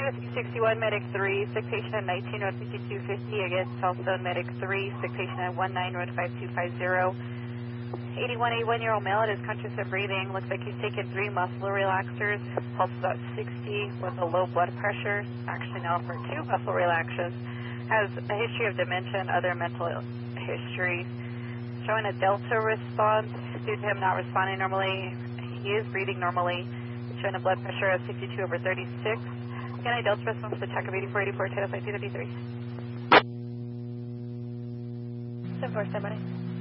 61, Medic 3, sick patient at 19, road 5250, against Southzone Medic 3, sick patient at 19, road 5250. 81-year-old male, it is conscious and breathing. Looks like he's taken 3 muscle relaxers. Pulse is about 60 with a low blood pressure. Actually now for 2 muscle relaxers. Has a history of dementia and other mental histories. Showing a delta response due to him not responding normally. He is breathing normally. Showing a blood pressure of 62/36. Can I delta response to TAC of 8484, 105233? 747, buddy.